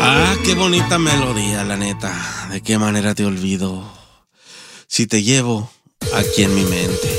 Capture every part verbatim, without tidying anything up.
Ah, qué bonita melodía, la neta. ¿De qué manera te olvido? Si te llevo aquí en mi mente.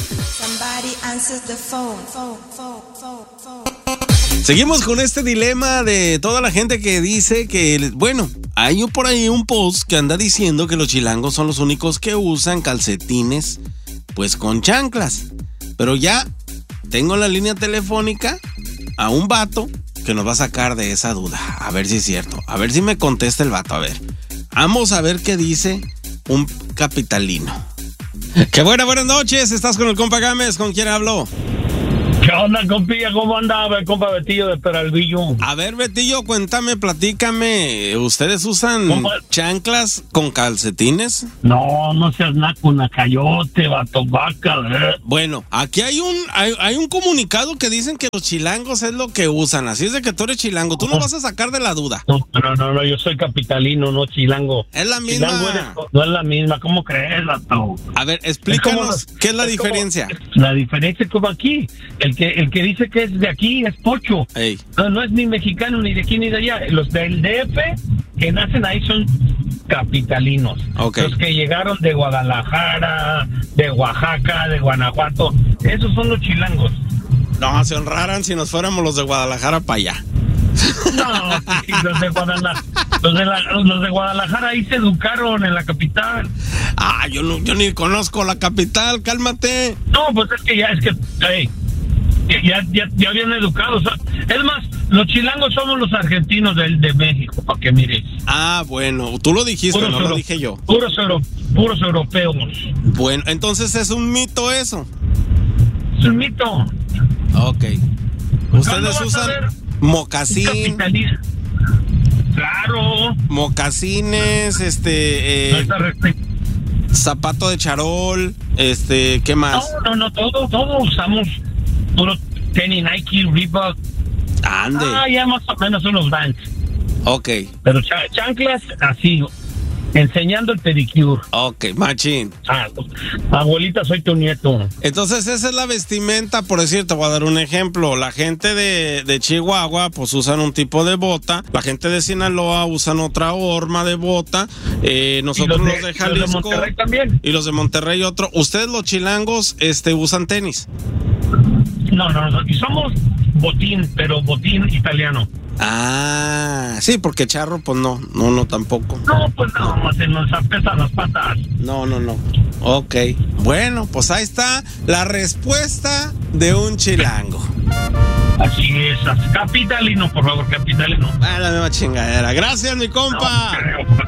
Seguimos con este dilema de toda la gente que dice que, bueno, hay por ahí un post que anda diciendo que los chilangos son los únicos que usan calcetines, pues con chanclas. Pero ya tengo en la línea telefónica a un vato que nos va a sacar de esa duda. A ver si es cierto. A ver si me contesta el vato. A ver. Vamos a ver qué dice un capitalino. Qué buena, buenas noches. Estás con el compa Gámez. ¿Con quién hablo? ¿Qué onda, compilla? ¿Cómo andaba el compa Betillo de Peralvillo? A ver, Betillo, cuéntame, platícame. ¿Ustedes usan ¿Cómo? chanclas con calcetines? No, no seas naco, nacayote, vato, vaca. ¿eh? Bueno, aquí hay un hay, hay un comunicado que dicen que los chilangos es lo que usan. Así es de que tú eres chilango. Tú no, no vas a sacar de la duda. No, no, no, no, yo soy capitalino, no chilango. Es la misma. Eres, no es la misma. ¿Cómo crees, vato? A ver, explícanos es como, qué es la es diferencia. Como, la diferencia es como aquí. El que el que dice que es de aquí es pocho. No, no es ni mexicano, ni de aquí, ni de allá. Los del D F que nacen ahí son capitalinos. Okay. Los que llegaron de Guadalajara, de Oaxaca, de Guanajuato, esos son los chilangos. No, se honraran si nos fuéramos los de Guadalajara para allá. No, sí, los de Guadalajara, los de, la, los de Guadalajara ahí se educaron en la capital. Ah, yo no, yo ni conozco la capital, cálmate. No, pues es que ya, es que, hey, ya, ya, ya habían educado. O sea, es más, los chilangos somos los argentinos de, de México, para que mires. Ah, bueno, tú lo dijiste, puros no euro, lo dije yo. Puros, euro, puros europeos. Bueno, entonces es un mito eso. Es un mito. Ok. Ustedes usan mocasín. Claro. Mocasines, este, eh, zapato de charol, este, ¿qué más? No, no, no, todo, todo usamos puro tenis, Nike, Reebok. Ande. Ah, ya más o menos unos Vans. Ok. Pero ch- chanclas así, enseñando el pedicure. Ok, machín. Ah, abuelita, soy tu nieto. Entonces esa es la vestimenta, por decir, te voy a dar un ejemplo. La gente de, de Chihuahua, pues usan un tipo de bota. La gente de Sinaloa usan otra horma de bota. Eh, nosotros los de, los de Jalisco. Los de Monterrey también. Y los de Monterrey otro. Ustedes los chilangos, este, usan tenis. No, no, no. Y somos botín, pero botín italiano. Ah, sí, porque charro, pues no, no, no tampoco. No, pues no, se nos apesan las patas. No, no, no. Ok. Bueno, pues ahí está la respuesta de un chilango. Así es, capitalino, por favor, capitalino. Ah, la misma chingadera. Gracias, mi compa. No,